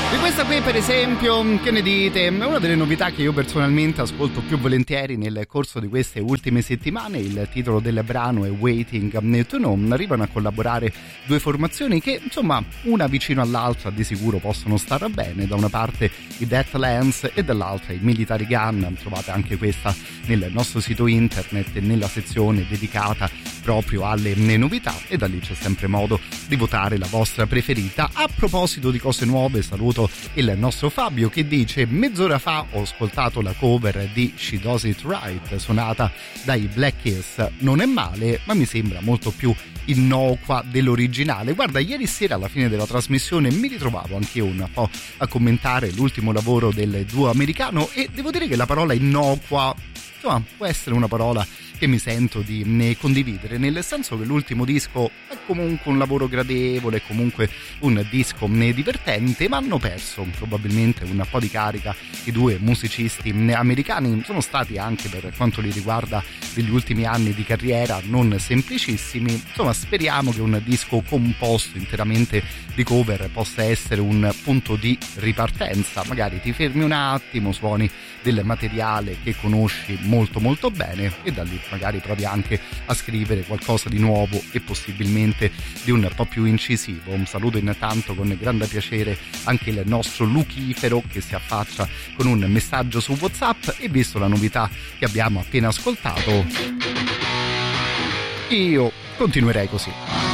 Di questa qui per esempio, che ne dite? È una delle novità che io personalmente ascolto più volentieri nel corso di queste ultime settimane. Il titolo del brano è Waiting to Know. Arrivano a collaborare due formazioni che insomma una vicino all'altra di sicuro possono stare bene. Da una parte i Deathlands e dall'altra i Military Gun. Trovate anche questa nel nostro sito internet e nella sezione dedicata proprio alle novità, e da lì c'è sempre modo di votare la vostra preferita. A proposito di cose nuove, saluto il nostro Fabio che dice: mezz'ora fa ho ascoltato la cover di She Does It Right suonata dai Black Keys. Non è male, ma mi sembra molto più innocua dell'originale. Guarda, ieri sera alla fine della trasmissione mi ritrovavo anche io un po' a commentare l'ultimo lavoro del duo americano e devo dire che la parola innocua insomma può essere una parola che mi sento di condividere, nel senso che l'ultimo disco è comunque un lavoro gradevole, comunque un disco divertente, ma hanno perso probabilmente un po' di carica i due musicisti americani. Sono stati anche, per quanto li riguarda, degli ultimi anni di carriera non semplicissimi. Insomma, speriamo che un disco composto interamente di cover possa essere un punto di ripartenza. Magari ti fermi un attimo, suoni del materiale che conosci molto molto bene e da lì magari provi anche a scrivere qualcosa di nuovo e possibilmente di un po' più incisivo. Un saluto intanto con grande piacere anche il nostro Lucifero che si affaccia con un messaggio su WhatsApp, e visto la novità che abbiamo appena ascoltato io continuerei così.